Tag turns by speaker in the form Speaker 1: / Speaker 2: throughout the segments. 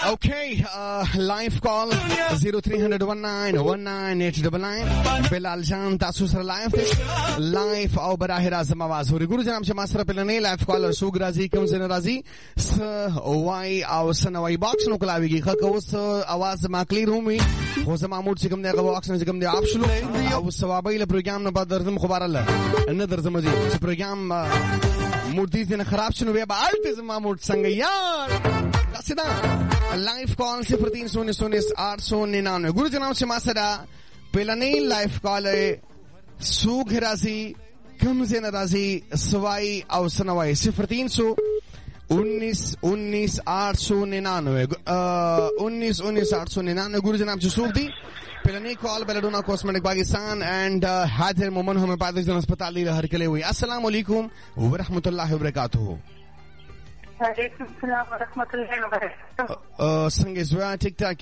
Speaker 1: Okay, live call 0300191999 Bilal Jan tasu sar live او براه راځم आवाज ورګور جناب چې ما سره پلنې live caller سوګ راځي کوم زنه راځي س وای او سنوي باکس نو کلاویږي خو اوس आवाज ما کلیر همي خو زما موډ چې کوم دی باکس نه کوم دی اپ شلو او ثوابي له پروګرام نه بعد درځم خبر الله نه درځم دي چې پروګرام موډ دې نه خراب شنو بیا بالته زما موډ څنګه یار سیدا live call 03009899 ګور جناب چې ما سره پلنې live caller سوګ راځي کوم زنه راځي سوای او سنوي 0319199899 ګور جناب چې سوګ دی پلنې کال بلډونا کاسمیټک پاکستان and حاضر مومن ہومیوپیتھک جن هسپتال دی هر کله وي السلام علیکم ورحمت الله وبرکاته
Speaker 2: وعلیکم السلام ورحمت الله وبرکاته
Speaker 1: څنګه زوا ټیک ټاک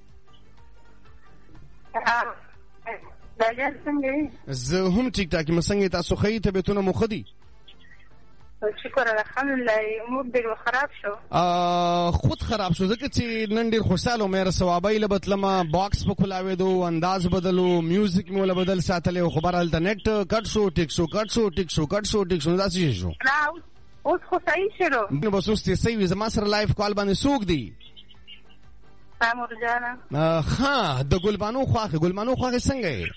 Speaker 2: دا څنګه
Speaker 1: زه هم ټیک ټاک یم څنګه تاسو خې ته بهتونه مخدي
Speaker 2: شکر الحمدلله موږ ډېر خراب شو
Speaker 1: خود خراب شو ځکه چې نن ډېر خوشاله مې ثوابي لبتلما باکس په کولاوي دو انداز بدلو میوزیک مولا بدل ساتلې خبر الټرنیټ کټ شو ټیک شو کټ شو ټیک شو کټ شو ټیک شو داسې شو
Speaker 2: اوس خو صحیح شو
Speaker 1: نو بس اوس ته صحیح زما سره لایف کال باندې سوق دی
Speaker 2: سامور جانا
Speaker 1: ها د ګلبانو خواخه څنګه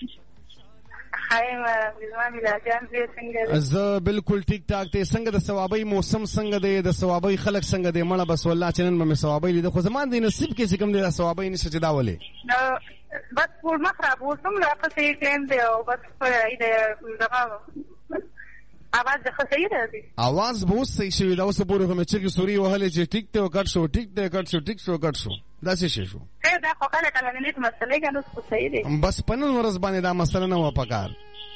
Speaker 1: زه بالکل ټیک ټاک ته څنګه د ثوابي موسم څنګه دی د ثوابي خلک څنګه دی مړه بس والله چنن مې ثوابي دي خو زمان دي نصیب کې چې کوم دی د ثوابي نشه چې دا ولې
Speaker 2: بس ټول مخرب وسم لا په سي ټیم دی او بس په دې دغه आवाज د خسې راځي
Speaker 1: आवाज به صحیح شوی دا اوس پورې کوم چې سوري وهله چې ټیک ته وکړ شو ټیک ته کټ شو ټیک شو کټ شو دا څه شي شو
Speaker 2: دا خو کله کله نه مسلې کنه اوس صحیح دی
Speaker 1: بس پنن ورځ باندې دا مسله نه و پکار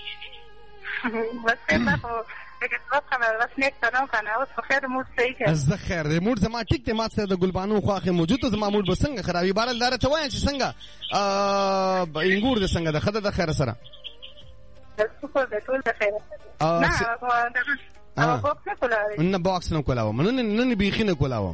Speaker 2: بس ته خو دغه وخت بس نه څنګه کنه اوس خیر موډ صحیح کړ
Speaker 1: زه خیر موډ زما ټیک ته ما سره د ګلبانو خواخه موجود زما موډ بسنګ خرابې بارل دار ته وای چې څنګه انګور د څنګه د خدای د خیر سره
Speaker 2: شکر د ټول د خیر
Speaker 1: نه باکس نه کولاوم نه بیخي نه کولاوم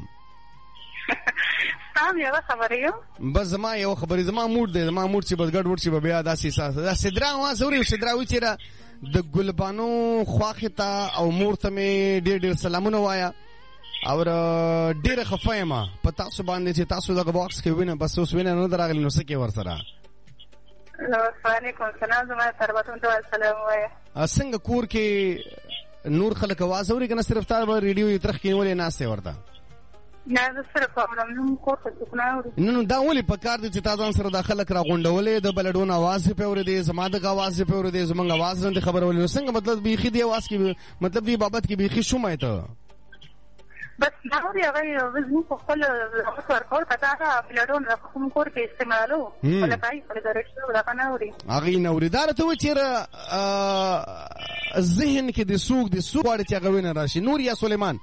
Speaker 2: تام یو خبرې یو
Speaker 1: بس زما یو خبرې زما موډ دی زما موډ چې بس ګډ وډ شي بیا داسې احساس دا صدرا وا زوري صدرا و چې د ګلبانو خواخه ته او مور ته می ډېر سلامونه وایا او ډېر خفایم په تاسو باندې چې تاسو دغه باکس کې وینه بس اوس وینه نه دراغلی نو سکه ور سره
Speaker 2: وعلیکم السلام زما تربتون ته السلام وایا
Speaker 1: څنګه کور کې نور خلک आवाज اوري کنه صرف تا ریډیو ترخ کې ولې ناسه ورته
Speaker 2: نه صرف پرابلم کوته څنګه اوري
Speaker 1: نو دا ولې پکار دي چې تاسو سره د خلک را غونډولې د بلډون आवाज په اوري دي زما د आवाज په اوري دي زمونږ आवाज نه خبرولې څنګه مطلب بيخي دی आवाज کې مطلب دی بابت کې بيخي شومه ته
Speaker 2: بس دا اوري هغه وزن په خپل ورکول کته بلډون کوم کور کې استعمالو ولا پای په درښت ولا کنه اوري
Speaker 1: هغه نوري دار ته چیرې ذهن کې د سوق اړ چې غوینه راشي نور یا سليمان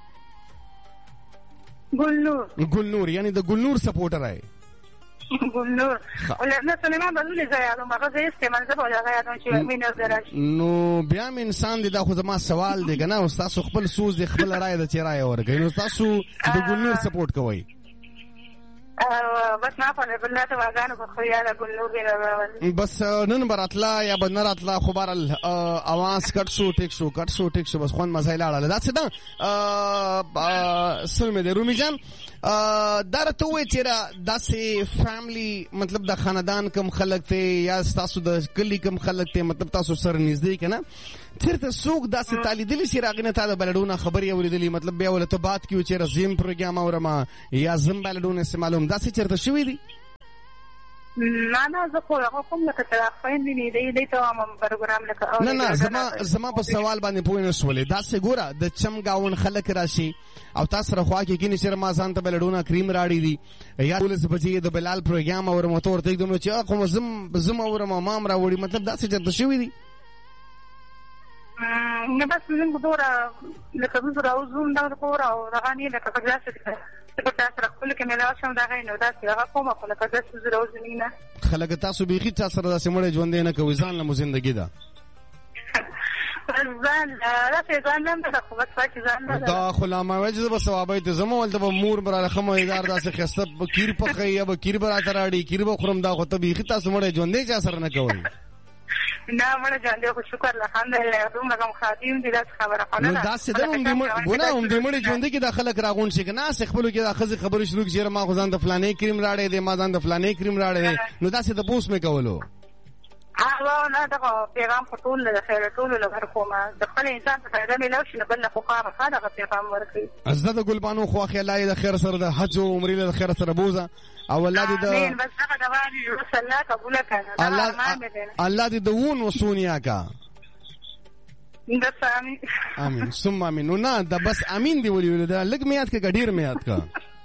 Speaker 1: ګلنور یعنی د ګلنور سپورټر ہے
Speaker 2: ګلنور ولنه سليمان بلولې زیاده مغه استعمال زه بوله غیادون چې مینه درش
Speaker 1: نو بیا من انسان دی دا خو زما سوال دی کنه او تاسو خپل سوز دی خپل رائے د چرای ورګی نو تاسو د ګلنور سپورټ کوئ
Speaker 2: بس ما په بل ته واغانو خو یاله ګلنور دی
Speaker 1: بس نن براتلا یا بنراتلا خبر اواز کټ شو ټیک شو بس خوان مسایل اړه دا څه دا سلمه د رومي جان درته وې چې داسې فیملی مطلب د خاندان کم خلک ته یا تاسو د کلی کم خلک ته مطلب تاسو سره نږدې کنه چیرته سوق داسې تالیدلی چې راغنه تا د بلډونه خبري اوریدلی مطلب بیا ولته بات کیو چې رزم پروګرام اورما یا زم بلډونه استعمالوم داسې چیرته شوې دي
Speaker 2: نه زه خو هغه کوم لکه تراخین دي دی ته هم پروګرام لکه
Speaker 1: نه زما په سوال باندې پوه نه شولې دا څه ګوره د چمګاون خلک راشي او تاسو راخوا کې کینې چې ما ځان ته بلډونه کریم راړي دي یا ولس بچي د بلال پروګرام اور موتور ته کوم چې کوم زم اورم مام راوړي مطلب دا څه چرته شوې دي
Speaker 2: نه بس موږ دورا لکه موږ راوځو دا کور او راغانی لکه څنګه په تاسو راخول کې ملا شم دا غي نو دا څنګه کومه خلک تاسو راوځنی نه
Speaker 1: خلک تاسو بيخي تاسو سره د سیمړې ژوند نه کوي ځان له ژوندۍ ده
Speaker 2: ځان راته ځان نه خو بس پاتې ځان نه
Speaker 1: دا خلامه وجه به ثوابای ته زمو ولته به مور برا خمو ادار داسې خسته کیر په خي یا کیر برا تراړي کیر به خرم دا خو ته به تاسو مړ ژوندې چا سره نه کوي
Speaker 2: نه مړ ژوندې خو شکر الحمدلله دوم رقم خادم دي دا خبره خونه
Speaker 1: دا څه ده هم دې مړ ژوندې کې د خلک راغون شي کنه خپل کې دا خزي خبرې شروع کړي ما خو ځان د فلانې کریم راړې دي ما ځان د فلانې کریم راړې نو دا څه د پوس مې کولو
Speaker 2: نه دا پیغام په ټول له خیر ټول له کومه د خپل انسان ته فائدہ ملو شي بل له خو دا پیغام ورکړي
Speaker 1: عزت ګلبانو خو خلای د خیر سره د حج او عمرې د خیر سره بوزه او الله دې
Speaker 2: امين بس هغه د وادي رسول الله قبول کړه
Speaker 1: الله دې دون وسونیا کا
Speaker 2: بس امين
Speaker 1: امين ثم امين نه دا بس امين دی ولې دا لګ میات کې ګډیر میات کا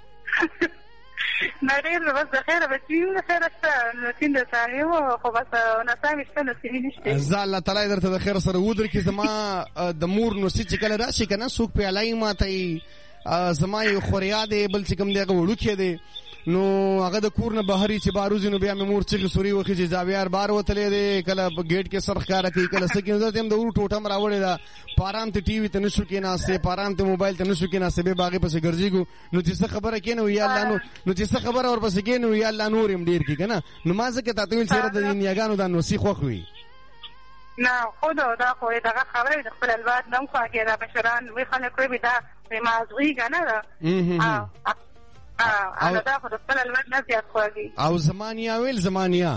Speaker 2: نړۍ بس د خیر به تیم خیر است تین د ثانیو خو بس نه سامي څه نشته
Speaker 1: زه الله تعالی درته د خیر سره ودر کې زما د مور نو چې کله راشي کنه سوق په علای ماته زما یو خوریا دی بل چې کوم دی وړو کې دی نو هغه د کور نه بهري چې باروزي نو بیا مې مور چې سوري وخی چې زاویار بار وتلې دی کله گیټ کې سرخ کار کوي کله سکه زه تم د ورو ټوټم راوړې دا پارام ته ټي وي ته نشو کې ناسه پارام ته موبایل ته نشو کې ناسه به باغې پسې ګرځيګو نو چې څه خبره کینو یا الله نو چې څه خبره اور پسې کینو یا الله نور يم ډیر کې کنه نو ما ځکه ته ویل سره د دنیاګانو د نوسی خوخوي
Speaker 2: نه خود دا خو دا خبره د خپل الواد نوم خو کې دا بشران وی خلک کوي دا مازغي کنه انا دا خو د خپل الواد نه زیات خوږي او
Speaker 1: زمانیا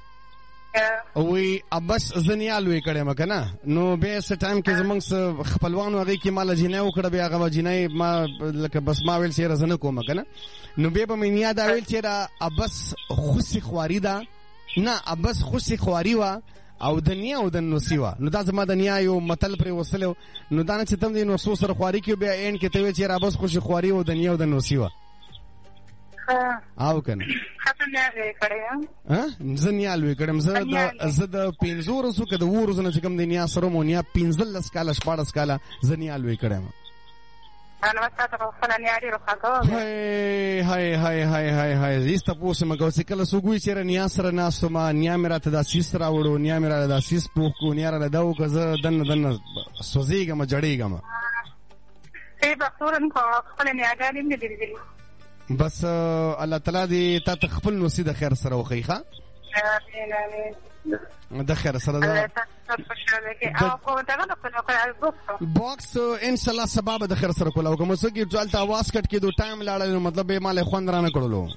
Speaker 1: وی ابس زنیال وی کړه مکنه نو به س ټایم کې زمنګ خپلوانو هغه کې مال جنې وکړه بیا هغه جنې ما لکه بس ما ویل سره زنه کوم کنه نو به مې نیا دا ویل چې دا ابس خوشي خواري دا نه ابس خوشي خواري وا او دنیا او د نوسیوا نو دا زما دنیا یو متل پر وسلو نو دا نه چې تم دې نو سو سره خواري کې بیا ان کې ته وی چې را بس خوشي خواري او دنیا او د نوسیوا او کنه
Speaker 2: خطرناک کړه
Speaker 1: زنیال وی کړم زه د 500 سو کده ورځ نه کوم دنیا سره مونیا 15 کاله 14 کاله زنیال وی کړم
Speaker 2: انا وساته خپل نیاري روخاګو
Speaker 1: هاي زیسته پوسه مګو چې کله سوګوي چیرې نیا سره ناسما نیا میرا ته د سیس راوړو نیا میرا د سیس پوک کو نیا را داو کزه دن سوزیګم جړېګم
Speaker 2: ای بختورن خپل نیاګانی مې دي
Speaker 1: بس الله تعالی دې تا خپل نصیب د خیر سره وخیخه امين د خیر سره دا باکس ان شاء الله سبب د خیر سره کولاو کوم څه کې ځالته आवाज کټ کې دو ټایم لاړل مطلب به مال خوند رانه کړلو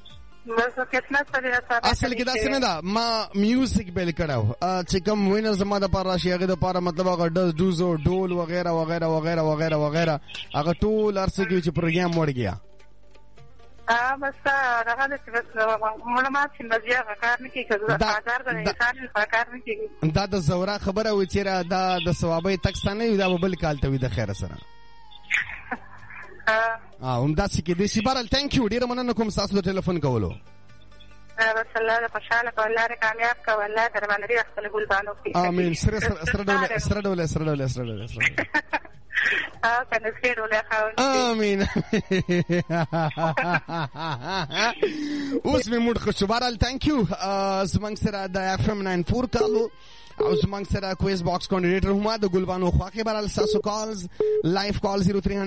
Speaker 1: اصل کې دا څنګه دا ما میوزیک بیل کړو چې کوم وینر زما د پر راشي هغه د پر مطلب هغه دوزو ډول وغیرہ وغیرہ وغیرہ وغیرہ وغیرہ هغه ټول ارسه کې چې پروګرام وړ گیا
Speaker 2: بس هغه د معلومات چې مزیا کار نه کوي کله بازار د انسان کار نه کوي
Speaker 1: دا د زورا خبره و چې دا د ثوابي تکستانه دا بل کال ته وي د خیر سره هم دا چې دې سی بارل ثانک یو ډیر مننه کوم تاسو د ټلیفون کولو
Speaker 2: بس الله دې خوشاله کول الله دې کامیاب کول الله در باندې خپل ګل بانو کوي
Speaker 1: امين سره ډول
Speaker 2: کنه خیر ولا خاون
Speaker 1: امين اوس مې موډ خوشو بارل ثانک یو زمنګ سره د FM 94 کالو او زمنګ سره کویز باکس کوارډینیټر هم د ګلبانو خواخه بارل ساسو کالز لایف کال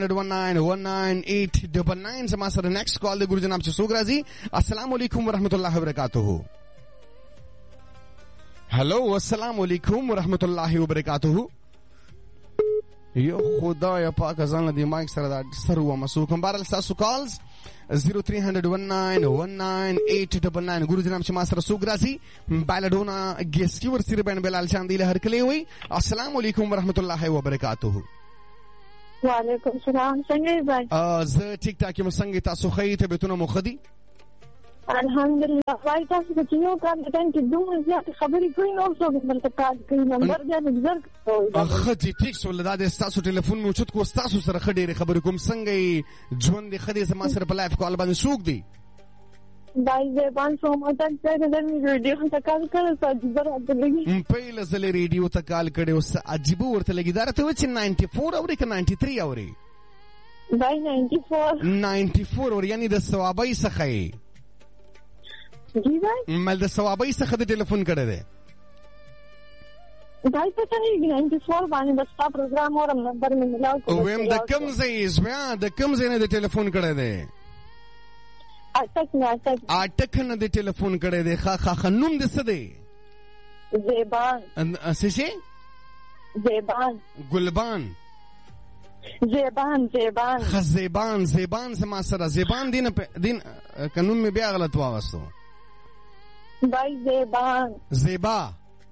Speaker 1: 0319198899 زما سره نیکسٹ کال د ګور جناب چې سوګ راځي السلام علیکم ورحمت الله وبرکاتہ هلو السلام علیکم ورحمت الله وبرکاتہ یو خدای پاک ځان دې مایک سره دا سرو مسوکم بارل ساسو کالز 0319198899 ګورو جناب چې ما سره سوګ راځي بالډونا ګیس کی ورسره بین بلال چاندی له هر کلی وي السلام علیکم ورحمت الله وبرکاتہ
Speaker 2: وعلیکم السلام څنګه بھائی
Speaker 1: زه ټیک ټاک یم څنګه تاسو خې ته بتونه مخدي
Speaker 2: الحمدلله وای تاسو چې یو کار ته دوه زیات خبرې کوي نو څه بل کار کوي نمبر دې نظر
Speaker 1: اخ دې ټیک سو لدا تاسو ټلیفون مو چت کو تاسو سره خډيره خبرې کوم څنګه ژوند دې خدي سم سره په لایف کال باندې شوق دی
Speaker 2: دای دې 500 ماته څنګه د ریډیو ته کال کړو چې درته لګي
Speaker 1: په لزل ریډیو ته کال کړو څه عجیب ورته لګی درته و چې 94 اوري که 93 اوري
Speaker 2: دای
Speaker 1: 94 اور یعنی د ثوابي څخه
Speaker 2: جی بھائی
Speaker 1: مل د ثوابي څخه د ټلیفون کړه ده
Speaker 2: دای په تاسو کې 94 باندې د ستا پروګرام اورم نمبر مې ملاو کړ.
Speaker 1: ویم د کم ځای زما د کم ځای نه د ټلیفون کړی دی؟ اټک نه د ټلیفون کړی دی. ښه نوم دې څه دی؟
Speaker 2: زیبان.
Speaker 1: څه شي؟
Speaker 2: زیبان.
Speaker 1: ګلبان. زیبان زما سره زیبان دین قانون مې بیا غلط واغستو.
Speaker 2: دای زیبان.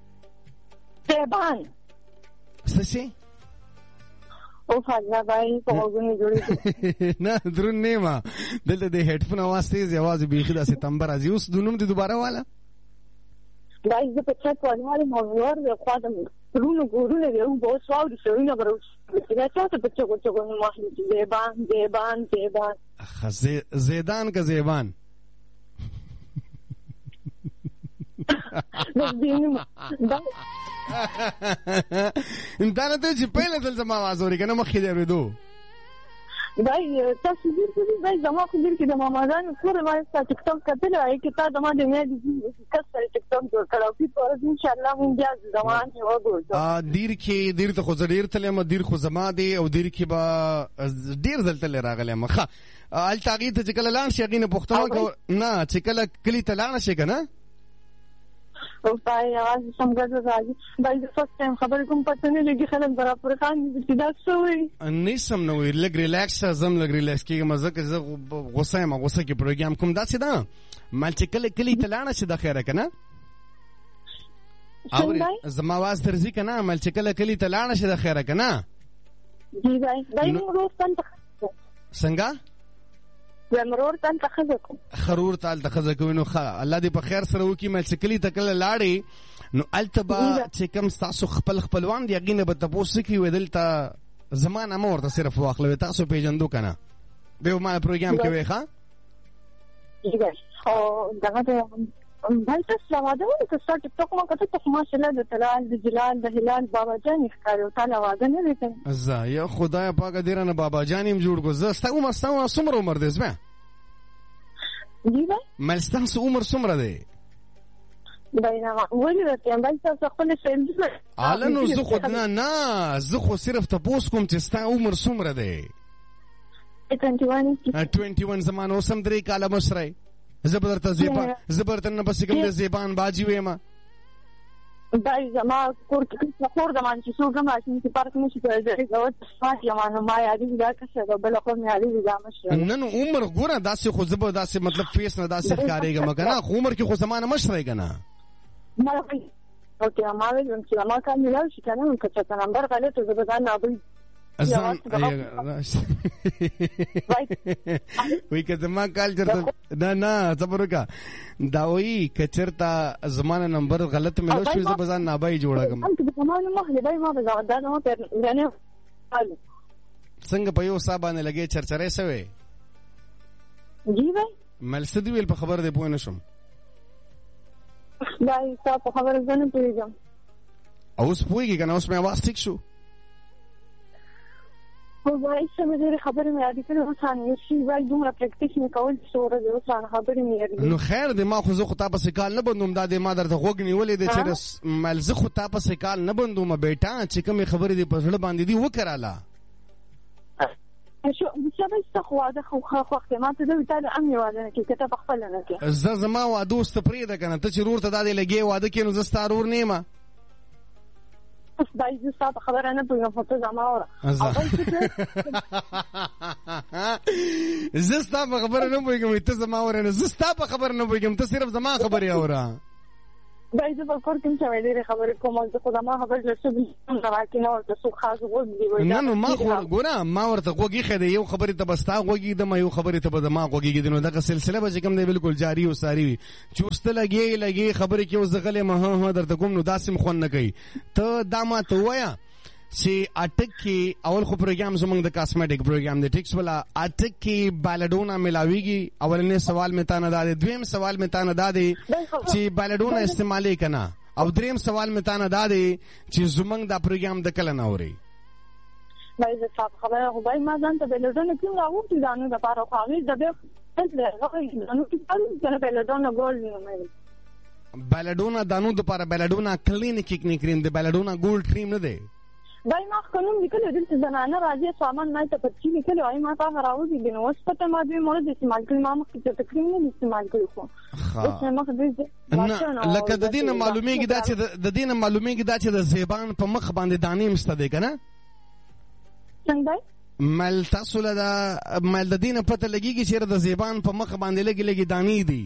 Speaker 2: څه
Speaker 1: شي؟
Speaker 2: او فاجا بای په وګونی جوړی
Speaker 1: نه درون نه ما دلته د هډفون اواز تیز اواز بیخي د سپتمبر از اوس دونم د دوباره والا
Speaker 2: دای زه په چت والي موضوع د خادم رونو ګورونه یو بو سواو د شوینه برو دا څه په چوکو نو زیبان
Speaker 1: زیدان که زیبان انت نه ته چې پهله دل زما आवाज اوري کنه مخې دی ورېدو
Speaker 2: دای تاسو دې دای زما خو دې کې د مامادان سره ما ست ټیک ټاک کتلای کی تا دما د مې د کسر ټیک ټاک جوړ کړو په پرځ ان شاء الله مونږ بیا زمان وګورو
Speaker 1: دیر ته خو زړیر تلې ما دیر خو زما دی او دیر کې با ډیر دلته راغلی مخه ال تاغید چې کله لاړ شي غینه پښتنه نه چې کله کلی ته لاړ شي کنه
Speaker 2: او پای आवाज څنګه راځي دای د فرست ټایم خبرې کوم پته نه لګي خلک برابر خان دې دا څه وي
Speaker 1: نه سم نو لګ ریلیکس زم لګ ریلیکس کېږم مزه کې غوسه کې پروګرام کوم داسې ده مال چې کلی ته لاړ شي د خیره کنه او زما आवाज درځي کنه مال چې کلی ته لاړ شي د خیره کنه
Speaker 2: دی دای نو
Speaker 1: څنګه
Speaker 2: زمرور تل تخذکو
Speaker 1: خرور تل تخذکو نو الله دې په خیر سره وکي مل شکلی تکل لاړې نو التبا چې کم تاسو خپلوان دی غینه به تاسو کې ودل تا زمانه مور ته صرف واخلو تاسو پیژندو کنه به ما پروګرام کې وای ښا
Speaker 2: او دغه بل څه سلاواده و چې څه ټیک ټاک ما کته ته ماشاءالله د تلال د جلال د هلال بابا جان ښکارو تعالی واده نه وکړ
Speaker 1: زه یا خدای پاک دې رانه بابا جانیم جوړ کو زه ستاسو عمر دې زما
Speaker 2: دی با
Speaker 1: ملستانس عمر څومره دی
Speaker 2: بینما ولې راته بل څه خپل سیل
Speaker 1: علنو زه خو نه زه خو صرف تاسو کوم چې ستاسو عمر څومره دی 21 زمانه اوسم 3 کاله مشره زبرتن نه بس کوم د زیبان باجی وېما
Speaker 2: دای زما کور د مان چې څو غما چې پارک نشي کولای دا صفات یمانه ما یادی دا څه بل خو مې یادی دا مشه
Speaker 1: نن عمر ګوره داسې خو زبر داسې مطلب فیس نه داسې ښکارېږي مګر خو عمر کې خو زمانه مشره کنه
Speaker 2: ما اوکې ما ویل چې ما کله یو شي کنه چې نمبر غلط زبر نه ابي
Speaker 1: وی که زما کال چرته نه صبر وکړه دا وی که چرته زمانه نمبر غلط ملو شو زه بزان نابای جوړه څنګه په یو صاحبانه لګي چرچرې سوي
Speaker 2: جی بھائی
Speaker 1: مل سدی ویل په خبر دی پوه نشم
Speaker 2: دای تاسو خبر زنه پیږم
Speaker 1: اوس پوهیږي کنه اوس مې आवाज ټیک شو
Speaker 2: او وای څنګه دې خبرې مې یاد کړې اوس ان شي وای دومره پریکټیس مې کول څوره دې اوس ان خبرې مې یاد
Speaker 1: نو خیر دې ما خو زه خو تاسو کال نه بندوم دا دې ما درته غوګ نیولې دې چې مل زه خو تاسو کال نه بندوم بیٹا چې کوم خبرې دې په ځړ باندې دې وکړاله
Speaker 2: شو چې څه خو واده خو وخت ما ته دوی تعالی امي واده کې کته خپل نه کې
Speaker 1: زما واده واست پرې ده کنه ته چې رور ته دا دې لګي واده کې نو زستا رور نیمه
Speaker 2: دای زه ستاسو خبره نه پوهیږم خو ته زما اوره
Speaker 1: زه ستاسو خبره نه پوهیږم ته زما اوره نه زه ستاسو خبره نه پوهیږم ته صرف زما خبره اوره
Speaker 2: دای زه په کور کې څه ویلې خبره کوم زه خو زما خبره لسه نه راکې نه ورته څو خاص غوږ دی
Speaker 1: نه ما خو ګوره ما ورته غوږی خې دی یو خبره ته بستا غوږی د ما یو خبره ته به ما غوږی دی نو دغه سلسله به کوم دی بالکل جاری او ساری وي چوست لګي خبره کې وزغله ما درته کوم نو داسم خون نه کوي ته دا ما ته وایا چې اټک کې اول خو پروګرام زمونږ د کاسمیټک پروګرام د ټیکس ولا اټک کې بالډونا ملاویږي اولنې سوال مې تا نه دادې دویم سوال مې تا نه دادې چې بالډونا استعمالي کنه او دریم سوال مې تا نه دادې چې زمونږ د پروګرام د کله نه اوري
Speaker 2: بای زه تاسو خبره خو بای ما ځان ته بالډونا کې راوړم ځانو د پاره خو هغه د دې څه له هغه نو کې بالډونا ګول نه مې
Speaker 1: بیلډونا دانو د لپاره بیلډونا کلینیک کریم دی، بیلډونا ګولډ کریم نه دی.
Speaker 3: بای ما قانون لیکلو دلته زنانه راځي سامان ما ته پټی لیکلو وايي ما ته راوځي د نو وسپته ما دوی مړ دي استعمال کړی ما مخ ته تکریم نه استعمال کړی خو اوس ما خو دې
Speaker 1: لکه د دینه معلومیږي دا چې د دینه معلومیږي دا چې د زیبان په مخ باندې دانې مستده کنه
Speaker 3: څنګه
Speaker 1: مل تاسو له دا مل د دینه پته لګیږي چې د زیبان په مخ باندې لګي دانې دي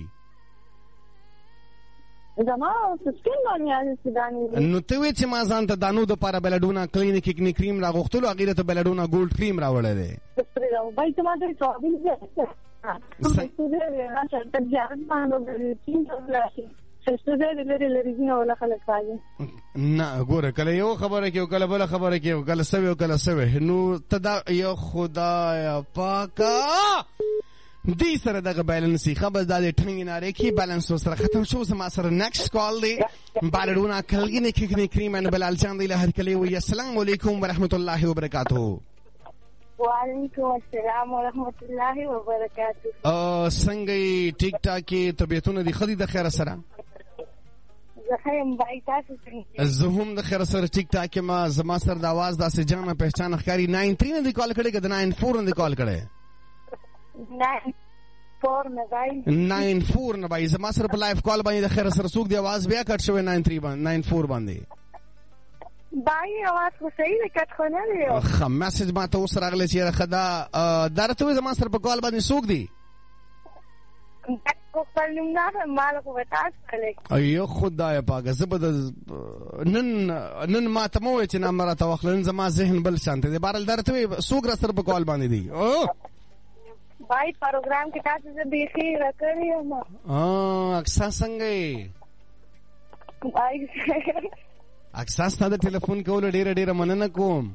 Speaker 3: زما سکین باندې سودانی
Speaker 1: نو ته وې چې ما ځان ته دانو د لپاره بیلډونا کلینیک کریم را غوښتلو هغه ته بیلډونا ګولډ کریم راوړل دی.
Speaker 3: بای ته ما ته ټرابل دی راځه ته ځان باندې تین ډول څه دې لري نه ولا خلک راځي
Speaker 1: نه ګوره کله یو خبره کې کله بل خبره کې کله سوي کله سوي نو تدا یو خدایا پاکا دی سره دغه بیلنسي خبر د ټنګ ناره کې بیلنس سره ختم شو زما سره نیکسټ کال دی بیلډونا کلینیک کریم ان بلال چاند له هر کلی وي السلام علیکم ورحمت الله وبرکاته.
Speaker 3: وعلیکم السلام ورحمت الله وبرکاته.
Speaker 1: څنګه ټیک ټاک کې طبيعتونه دي خدي د خیر سره
Speaker 3: زخم بای تاسو څنګه
Speaker 1: زهم د خیر سره ټیک ټاک ما زما سره د आवाज داسې جانه پہچان ښکاری 93 نه دی کال کړي که 94 نه دی کال کړي 94 نه بای زما سره په لایف کال باندې د خیر سره څوک دی आवाज بیا کټ شوی 94 باندې
Speaker 3: بای आवाज خو صحیح دی کټ خو نه دی
Speaker 1: خو میسج ما ته اوس راغلی چې خدا درته زما سره په کال باندې څوک دی ایو خدای پاک زبد نن ما ته مو چې نام راته واخلن زما ذهن بل شانته دی بارل درته څوک را سره په کال باندې دی
Speaker 3: بای پروګرام کې تاسو زه بيخي راکړی ما
Speaker 1: اکسا څنګه
Speaker 3: بای
Speaker 1: اکسا ستاسو ټلیفون کول ډیر مننه کوم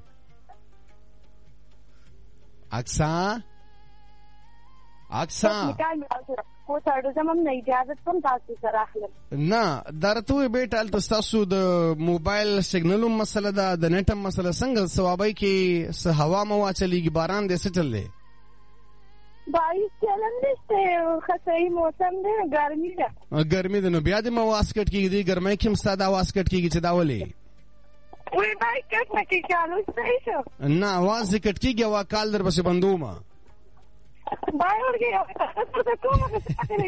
Speaker 1: اکسا خو تاسو زموږ نه اجازه کوم تاسو سره اخلم نه درته بیٹال تاسو د موبایل سیګنل مسله ده د نت مسله څنګه ثوابای کې س هوا مو چلیږي باران دې څه چل دی
Speaker 3: بارش چلن نشته خاصی موسم دی ګرمي ده
Speaker 1: نو بیا دې مو واسکټ کېږي ګرمۍ کې مستاده واسکټ کېږي چې دا ولې
Speaker 3: وای بای کټ نه کې چالو صحیح شو
Speaker 1: نه आवाज کټ کېږي وا کال در پسې بندوما
Speaker 3: بای ورګه ته کومه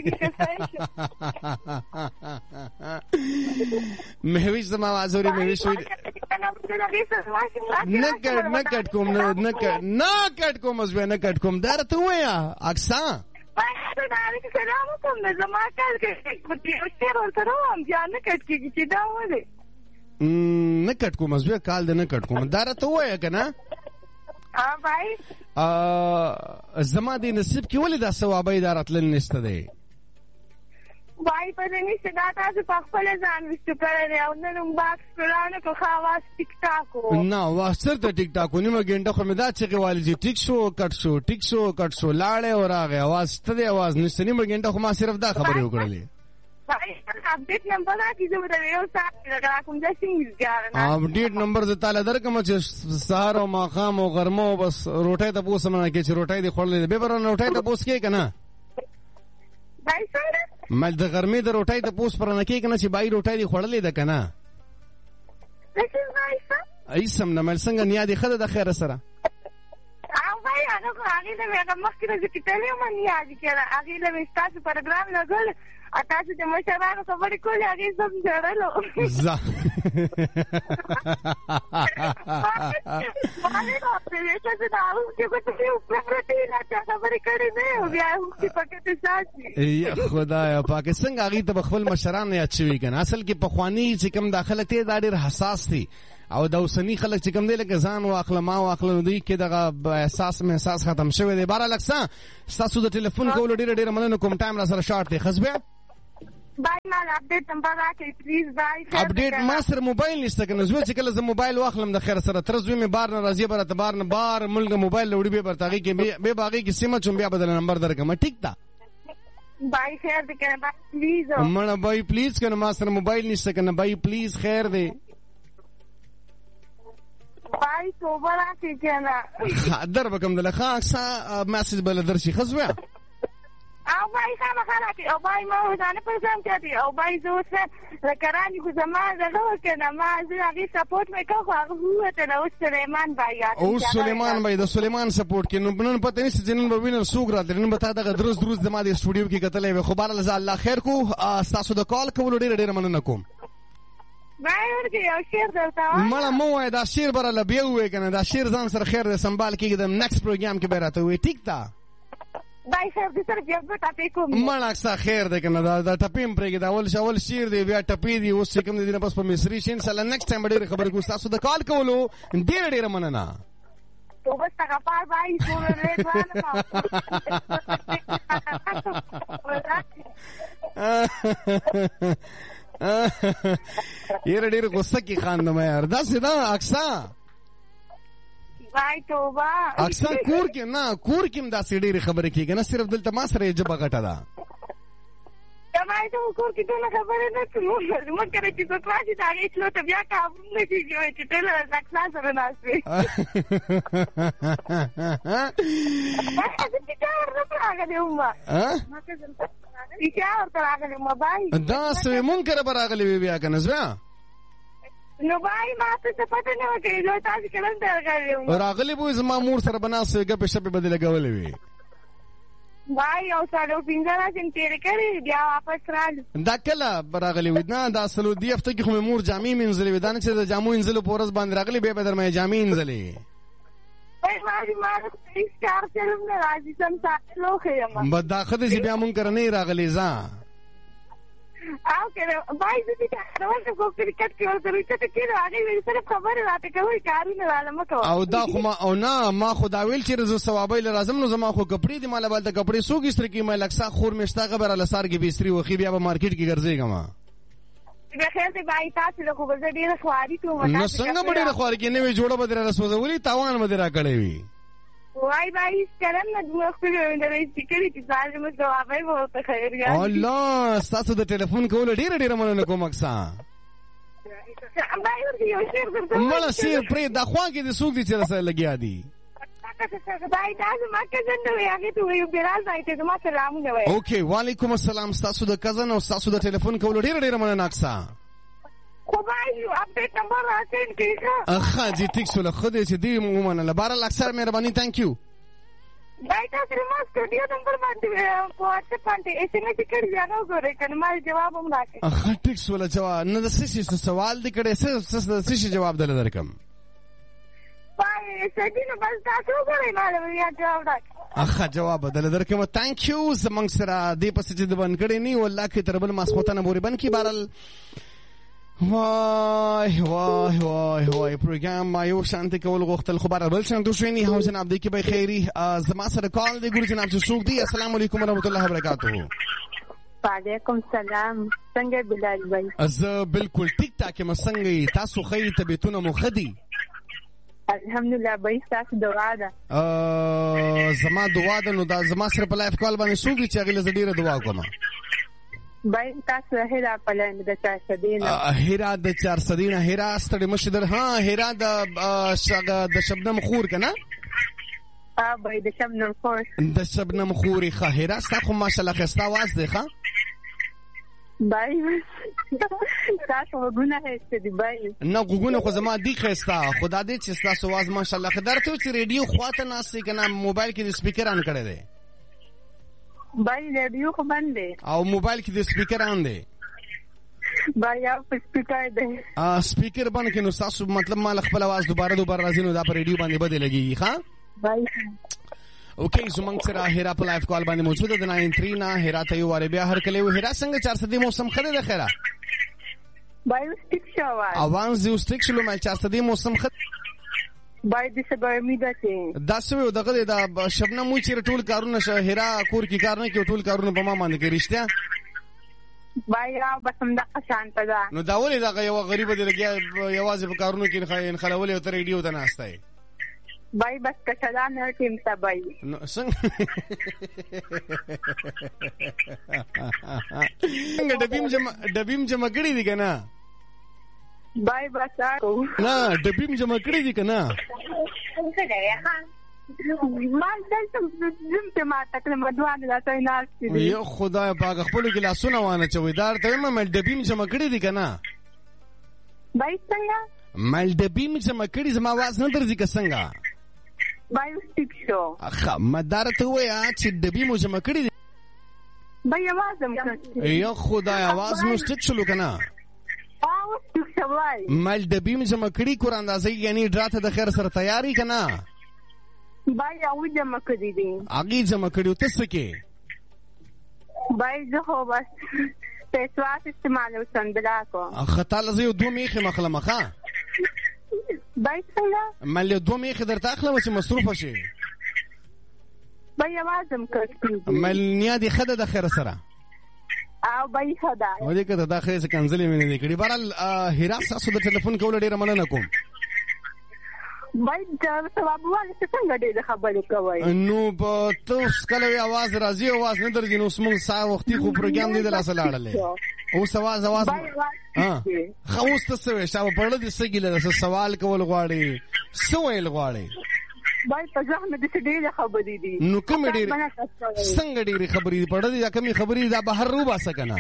Speaker 1: مهویش زما आवाज مهویش نه کټ کوم زه نه کټ کوم درته وایا اکسا
Speaker 3: سلام کوم زما کال کې کوټي او شیر ورته هم ځان کټ کېږي چې دا ولې
Speaker 1: نه کټ کوم زه کال نه کټ کوم درته وایا کنه
Speaker 3: بای
Speaker 1: زما دې نصیب کې ولې دا ثوابای دارتل نشته دی
Speaker 3: بای په دې نشته دا تاسو په خپل ځان وستو کړی او نن باکس کړانه کو خواص ټیک ټاکو
Speaker 1: نه واسطه ته ټیک ټاکو نیمه ګنټه خو مې دا چې والي ټیک شو کټ شو لاړې او راغې आवाज ته دی आवाज نشته نیمه ګنټه خو ما صرف دا خبرې وکړلې
Speaker 3: اپډیټ نمبر راکې زه به یو ساعت راکوم د سنگز
Speaker 1: اپډیټ نمبر زه تعالی درکم چې سهار او ماقام او غرمو بس روټۍ ته پوسم نه کې چې روټۍ دی خورلې به بر روټۍ ته پوس کې کنه
Speaker 3: بای سره
Speaker 1: مل د غرمې د روټۍ ته پوس پر نه کې کنه چې بای روټۍ دی خورلې ده کنه ایسم نه مل څنګه نیا دی خدای د خیر سره
Speaker 3: بای هغه له مخکې د کتابه مې یاد کړه هغه له تاسو پروګرام لګول تاسو د مشرانو خبرې کولې هغه سم جوړلو
Speaker 1: خدایا پاکستان هغه ته خپل مشران یاد شوی کنه اصل کې پخوانی چې کوم داخله ته دا ډېر حساس دي او د اوسنی خلک چې کوم دی لکه ځان واخله ما واخله دوی کې دغه احساس ختم شوی دی بار لکسا تاسو د ټلیفون کول ډېر مننه کوم ټایم را سره شارټ دی خزبه
Speaker 3: بای مال اپډیټ نمبر راکې پلیز بای
Speaker 1: اپډیټ ما سره موبایل نشته کنه زه چې کله زه موبایل واخلم د خیر سره ترځوي مې بار نه راځي برته بار نه بار ملګری موبایل وړي به برتاغي کې به باغي کې سیمه چوم بیا بدل نمبر درکم ټیک تا
Speaker 3: بای خیر دې کنه بای پلیز
Speaker 1: مړه بای پلیز کنه ما سره موبایل نشته کنه بای پلیز خیر دې
Speaker 3: بای توبه راکې کنه
Speaker 1: در بکم دلخه اکسا میسج بل درشي خزوه
Speaker 2: بای خامخا کې او بای ما ودانه په ځم چې او بای زه لکرانی کو زمان زلو کنه ما زه هغه سپورټ مې کوم هغه وته نو سليمان بای
Speaker 1: او سليمان بای د سليمان سپورټ کې نن پته نشته چې نن به وینر سوګ راځي نن به تا دغه دروز د ما د سټوډیو کې کتلې و خو بار الله خیر کو تاسو د کال کول ډېر مننه کوم
Speaker 2: باور کې یو شعر درته
Speaker 1: مړه مو وای دا شعر براله بیا وای کنه دا شعر ځان سره خیر دې سنبال کېږي د نیکسټ پروګرام کې به راته وي ټیک تا
Speaker 2: بای صاحب دې سره بیا ټاپې کوم
Speaker 1: مړه اکثر خیر دې کنه دا ټپیم پرېږي دا اول شعر دې بیا ټپې دي اوس کوم دې نه بس په مصری شین سره نیکسټ ټایم ډېر خبرې کو تاسو د کال کولو ډېر مننه
Speaker 2: تو بس تک پار بای سورې
Speaker 1: یره ډېر غوسه کې خاندم یار دا سیدا اکسا
Speaker 2: بای توبه
Speaker 1: اکسا کور کې دا ډېر خبرې کېږي نه صرف دلته ما سره جبه غټه ده
Speaker 2: تمای ته کور کې ټول خبرې نه کوم موږ کړی چې په کلاس ته هغه څلو ته بیا کار نه کیږي چې ټول ځکه سره ناشې
Speaker 1: دا سوی مونږ کړه براغلی بیا کنه زما
Speaker 2: نو بای ما ته پته نه وکړي نو تاسو کله درغلی
Speaker 1: راغلی بو زما مور سره بناسه غپ شپ بدله غولې وی
Speaker 2: بای او سالو پینځه راځم تیر کړی بیا واپس راځم
Speaker 1: دا کله براغلی ودنا دا سلو دی هفته کې خو مور جامې منځلې ودانه چې د جامو انځلو پورس باندې راغلی به بدر مې جامې انځلې
Speaker 2: ما ستار چلم نه راځي سم تاسو خو یم
Speaker 1: بد داخله چې بیا مونږ کرنه راغلی ځا
Speaker 2: او کله بای دې ته راوځه کو کرکټ کې ورته ته کېږي هغه سره خبره راته کوي کارونه عالم کو
Speaker 1: او دا خو ما او نه ما خدا ویل چې رزو ثوابای لازم نو زما خو کپړې دی مال بل ته کپړې سوګ استر کې مې لکسا خور مشتا خبره لسار کې بیسری وخی بیا په مارکیټ کې ګرځېګم ما
Speaker 2: بخیر دې بای تاسو له خو به ډیره خواري ته
Speaker 1: نو څنګه به ډیره خواري کې نه وی جوړه بدره رسوځولې تاوان بدره کړې وی
Speaker 2: وای بای سترن نه دوه خپل درې سکري چې ځای مې جوابای وو ته خیر یا
Speaker 1: الله تاسو د ټلیفون کول ډیره مننه کوم اکسا
Speaker 2: بای ورته یو شعر درته
Speaker 1: مله شعر پرې د خوا کې د سوق دي چې سره لګیا دي
Speaker 2: بای تاسو ما کزن نو یاګه ته یو بیراز ایته ما سلام نو وای
Speaker 1: اوکې وعلیکم السلام تاسو د کزن او تاسو د ټلیفون کول ډیره مننه اکسا
Speaker 2: خو بای اپډیټ نمبر راځین کیږي
Speaker 1: اخا جی ټیک سره خدای چې دی مومن له بار اکثر مهرباني ثانک یو
Speaker 2: بای تاسو ما سټوډیو نمبر باندې په واتس باندې اس ام اس کړی یانو غوړې کنه ما جواب هم راکې
Speaker 1: اخا ټیک سره جواب نه د سې سوال دې کړي څه جواب دل درکم
Speaker 2: بای سګینه بس تاسو غوړې ما له جواب راکې
Speaker 1: اخا جواب دل درکم ثانک یو زمنګ سره دې پسې چې د بن کړي نی والله کې تربل ماسخوتنه بوري بن کې بارل وای پروګرام ما یو شانتي کول غوښتل خو بار بل شانتو شویني هاو جناب دې کې به خیری زما سره کال دی ګور جناب چې څوک دی السلام علیکم ورحمت الله وبرکاتہ
Speaker 3: وعلیکم السلام څنګه بلال بھائی
Speaker 1: از بالکل ټیک ټاک ما څنګه تاسو خیر طبيعتونه مو خدي
Speaker 3: الحمدلله بھائی تاسو دعا ده
Speaker 1: زما دعا ده نو دا زما سره په لایف کال باندې څوک چې غل زډیره دعا کوم
Speaker 3: بای تاسو هرا پلان د 400
Speaker 1: هرا د 400 هرا ستړي مشدر ها هرا د شبنم خور کنه
Speaker 3: بای د
Speaker 1: شبنم خوري خه هرا ستاسو ماشاءالله خستا واز دی ښا
Speaker 3: بای تاسو وګونه هسته دی بای
Speaker 1: نه وګونه خو زما دی خستا خدا دې چې تاسو واز ماشاءالله خدارته چې ریډیو خواته ناسې کنه موبایل کې د سپیکر ان کړی دی
Speaker 3: بای ریډیو خو باندې
Speaker 1: او موبایل کې د سپیکر ان دی
Speaker 3: بای او سپیکر دی
Speaker 1: سپیکر باندې نو تاسو مطلب مال خپل आवाज دوباره راځي نو دا پر ریډیو باندې بده لګيږي ښا
Speaker 3: بای
Speaker 1: اوکې زمنګ سره هرا په لایف کال باندې موجوده د 93 نه هرا ته یو واره بیا هر کله هرا څنګه 400 موسم خره ده خیره
Speaker 3: بای سټیک شو
Speaker 1: اواز یو سټیک شلو مې 400 موسم خره
Speaker 3: بای د سبا میدا چې
Speaker 1: دا سوي دغه د شبنم مو چې ټول کارونه هرا کور کې کار نه کوي ټول کارونه په ما باندې کوي رښتیا
Speaker 3: بای را بسم د شانت ده
Speaker 1: نو دا ولې دا یو غریب دی لګیا یوازې په کارونو کې خلولې او تر ریډیو ته ناشته
Speaker 3: بای بس کچلا نه ټیم تا بای
Speaker 1: نو څنګه ډبیم جمع کړی دی کنه
Speaker 3: بای بس
Speaker 1: نه ډبیم جمع کړی دی کنه
Speaker 2: ما دلته زم ته ما تکلم دوان لا ته ناس دي
Speaker 1: یو خدای پاک خپل کې لاسونه وانه چوي دار ته مل ډبیم جمع کړی دي کنه
Speaker 2: بای څنګه
Speaker 1: مل ډبیم جمع کړی زما आवाज نه درځي که څنګه
Speaker 2: بای ټیک شو
Speaker 1: اخ مدار ته ویا چې ډبیم جمع کړی دي
Speaker 2: بای आवाज هم کړی
Speaker 1: یو خدای आवाज مو ستک شلو کنه
Speaker 2: او ټیک شو وای
Speaker 1: مل ډبیم جمع کړی کور اندازې یعنی دراته د خیر سره تیاری کنه
Speaker 2: بای او جمع کړی دي
Speaker 1: اګي جمع کړیو تاسو کې
Speaker 2: بای زه خو بس پیسواس استعمال وسندلا کو
Speaker 1: خطا لزه یو 2 میخه مخلمخه
Speaker 2: بای څنګه
Speaker 1: مل 2 میخه درته اخلم چې مصروف شي
Speaker 2: بای आवाज هم کړی
Speaker 1: مل نیا دی خده د خیر سره
Speaker 2: او بای خدا
Speaker 1: و دې کته دا خیر څه کنځلې مې نه کړې بهرحال هیرا تاسو د ټلیفون کول ډیره مننه کوم
Speaker 2: بای دا سبب وایي څنګه دې خبرې کوي
Speaker 1: نو په تاسو کله आवाज راځي आवाज نه درځي نو سمون سا وختي خو پروګرام دې د لاس لاړلې او سواز आवाज ها خوست څه شاو پړل دې سګیله سوال کول غواړي سوال غواړي
Speaker 2: بای په ځان دې ډېر خبرې دي
Speaker 1: نو کوم ډېر څنګه ډېر خبرې پړل دې کوم خبرې دا بهر رو باسه کنه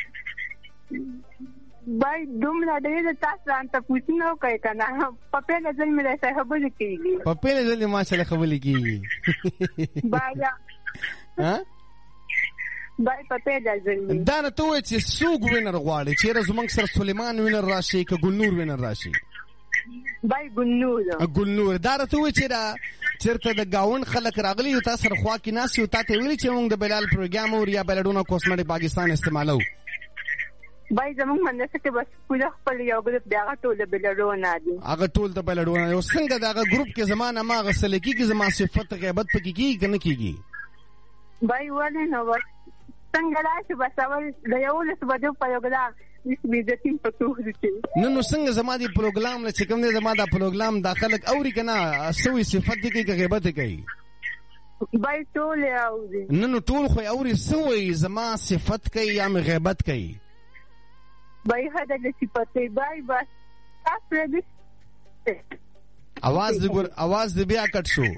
Speaker 2: بای دومره ډېر تاسو انت پوښتنه کوي کنه په پیله ځل مې راځي خبرې کیږي
Speaker 1: په پیله ځل ما سره خبرې کیږي
Speaker 2: بای
Speaker 1: ها
Speaker 2: بای په پیله ځل
Speaker 1: دا نه ته چې سوق وینر غواړي چې زمنګ سره سليمان وینر راشي ک ګلنور وینر راشي
Speaker 2: بای ګلنور
Speaker 1: دا راته چې دا چرته د گاون خلک راغلي او تاسو خوا کې ناس یو تاسو ویلي چې موږ د بلال پروګرام او یا بلډونو کوسمټک پاکستان استعمالو
Speaker 2: بای زمونږ باندې څه بس پوره خپل یو ګروپ دی هغه ټول د بلډونه دي
Speaker 1: هغه ټول د بلډونه یو څنګه دا ګروپ کې زمانه ما غسل کیږي زما صفت غیبت پکې کیږي کنه کیږي
Speaker 2: بای ولې نو څنګه راشي بس اول د یو لس بجو په یو ګدا نسبی د تیم په توګه دي
Speaker 1: نو څنګه زما دی پروګرام نه چې کوم دی زما دا پروګرام داخله اوري کنه سوې صفت دي کې غیبت کوي
Speaker 2: بای ټول اوري
Speaker 1: نو ټول خو اوري سوې زما صفت کوي یا غیبت کوي
Speaker 2: بای هدا د صفاتې بای بس تاسو دې
Speaker 1: आवाज دې بیا کټ شو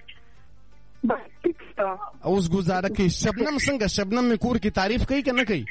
Speaker 2: بس
Speaker 1: اوس گزاره کوي شبنم څنګه شبنم می کور کی تعریف کوي کنه کوي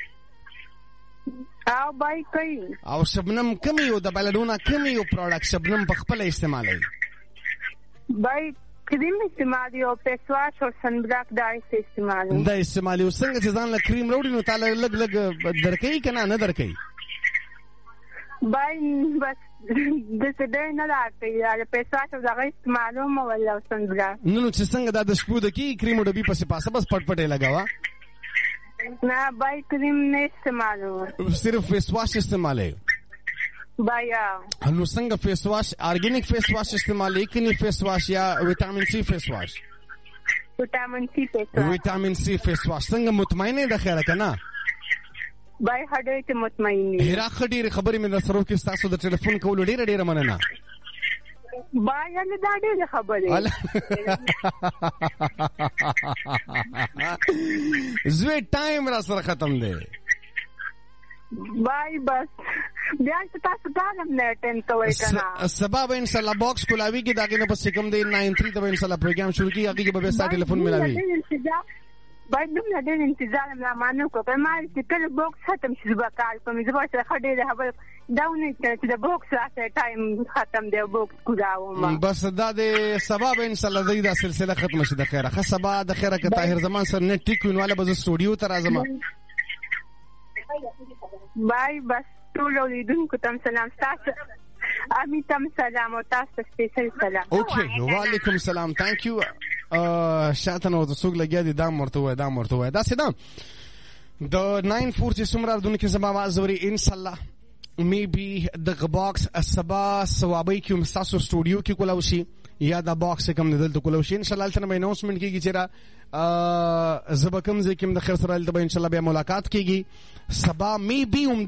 Speaker 2: او بای کوي
Speaker 1: او شبنم کوم یو د بلډونا کوم یو پروډکټ شبنم په خپل استعمالوي
Speaker 2: بای کریم استعمالي او فیسواش او سن بلاک دا استعمالي
Speaker 1: دا استعمالي څنګه چې ځان له کریم وروړي نو تعالی لګ لګ درکې کنه نه درکې
Speaker 2: بای بس د څه دې نه راځي یا فیسواش او دا استعمالو مو ولا سن بلاک
Speaker 1: نو چې څنګه دا د شپو د کی کریم ډبي پسې پاسه بس پټ پټه لگاوا
Speaker 2: نه بای کریم نه استعمالو
Speaker 1: صرف فیس واش استعمالي
Speaker 2: بایا
Speaker 1: نو څنګه فیس واش ارګینیک فیس واش استعمالي کني فیس واش یا وټامین سی فیس واش وټامین سی فیس واش څنګه مطمئنه ده خیره کنه
Speaker 2: بای هډې ته مطمئنه
Speaker 1: هرا خډيره خبرې مې در سره کې تاسو د ټلیفون کول ډیره مننه
Speaker 2: بای نه دا ډیره خبرې
Speaker 1: زوی ټایم را سره ختم دی
Speaker 2: بای بس بیا تاسو دالم نه ټین کوي کنه
Speaker 1: سبب ان شاء الله باکس کولاوي کې داګه نه پس کم دی 93 ته ان شاء الله پروګرام شروع کی هغه کې به ستا ټلیفون ملاوي
Speaker 2: بای دومره ډېر انتظار مې مانو کو په ما چې کله باکس ختم شي زما کار کوم زما سره خډې خبر داونه چې د باکس راته ټایم ختم دی باکس کولاوم
Speaker 1: بس دا د سبب ان شاء الله دا سلسله ختم شي د خیره خه سبا د خیره کې طاهر زمان سره نه ټیک وینواله به سټوډیو ته راځم
Speaker 2: بای بس ټول لیدونکو ته سلام تاسو امي تم سلام او تاسو سپیشل سلام
Speaker 1: اوکې وعلیکم السلام ثانک یو شاته نو د سوق لګیا دي دا مرته دا سیدا د 94 چې سمرا دونکو زما आवाज وري ان شاء الله maybe د باکس سبا ثوابي کوم تاسو سټوډیو کې کولاوشي یا دا باکس کوم دلته کولاوشي ان شاء الله تل مې اناونسمنت کیږي چې زبکم زکم د خیر سره ان شاء الله به ملاقات کیږي سبا maybe